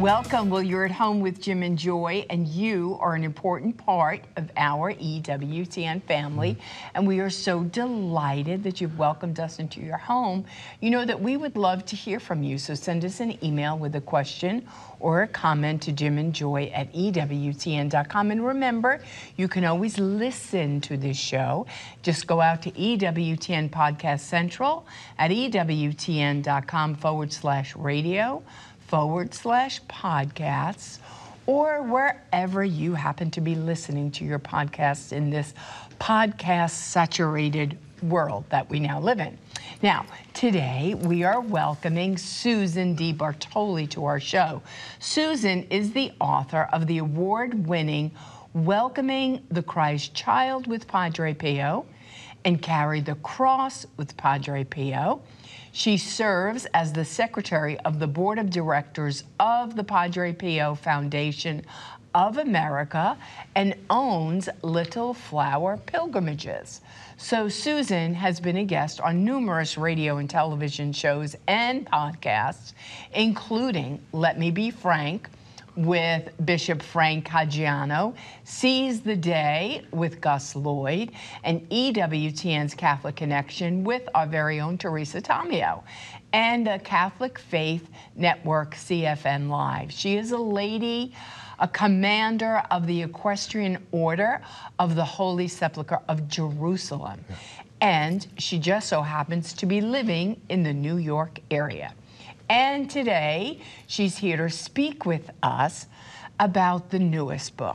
Welcome. Well, you're at home with Jim and Joy, and you are an important part of our EWTN family. And we are so delighted that you've welcomed us into your home. You know that we would love to hear from you, so send us an email with a question or a comment to jimandjoy@ewtn.com. And remember, you can always listen to this show. Just go out to EWTN Podcast Central at ewtn.com/radio/podcasts, or wherever you happen to be listening to your podcasts in this podcast-saturated world that we now live in. Now, today we are welcoming Susan D. Bartoli to our show. Susan is the author of the award-winning Welcoming the Christ Child with Padre Pio and Carry the Cross with Padre Pio. She serves as the secretary of the board of directors of the Padre Pio Foundation of America and owns Little Flower Pilgrimages. So Susan has been a guest on numerous radio and television shows and podcasts, including Let Me Be Frank with Bishop Frank Caggiano, Seize the Day with Gus Lloyd, and EWTN's Catholic Connection with our very own Teresa Tomeo, and a Catholic Faith Network CFN Live. She is a commander of the Equestrian Order of the Holy Sepulchre of Jerusalem. And she just so happens to be living in the New York area. And today, she's here to speak with us about the newest book.